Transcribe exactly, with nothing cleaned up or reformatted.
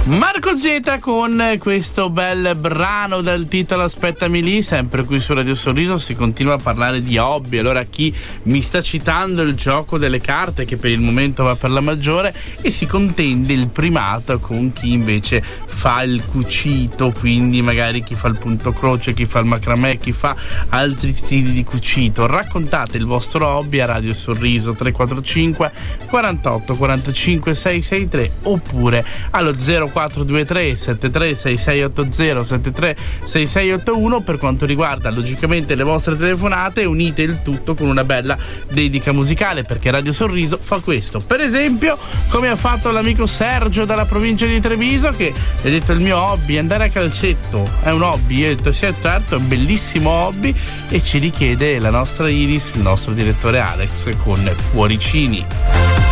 Marco Z con questo bel brano dal titolo Aspettami lì, sempre qui su Radio Sorriso si continua a parlare di hobby. Allora chi mi sta citando il gioco delle carte, che per il momento va per la maggiore, e si contende il primato con chi invece fa il cucito, quindi magari chi fa il punto croce, chi fa il macramè, chi fa altri stili di cucito. Raccontate il vostro hobby a Radio Sorriso tre quattro cinque quarantotto quarantacinque seicentosessantatré oppure allo zero quattro due tre sette tre sei sei otto zero sette tre sei sei otto uno. Per quanto riguarda logicamente le vostre telefonate, unite il tutto con una bella dedica musicale, perché Radio Sorriso fa questo. Per esempio, come ha fatto l'amico Sergio dalla provincia di Treviso, che ha detto: il mio hobby è andare a calcetto. È un hobby? Io ho detto sì, certo, è un bellissimo hobby, e ci richiede la nostra Iris, il nostro direttore Alex con Cuoricini.